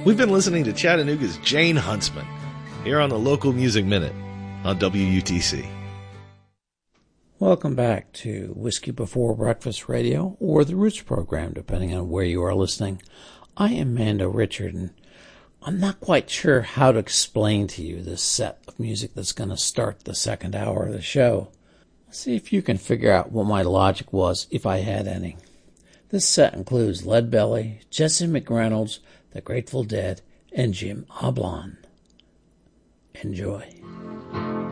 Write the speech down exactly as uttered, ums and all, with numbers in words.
We've been listening to Chattanooga's Jane Huntsman here on the Local Music Minute on W U T C. Welcome back to Whiskey Before Breakfast Radio, or the Roots program, depending on where you are listening. I am Mando Richard, and I'm not quite sure how to explain to you this set of music that's going to start the second hour of the show. Let's see if you can figure out what my logic was, if I had any. This set includes Leadbelly, Jesse McReynolds, The Grateful Dead, and Jim Ablon. Enjoy.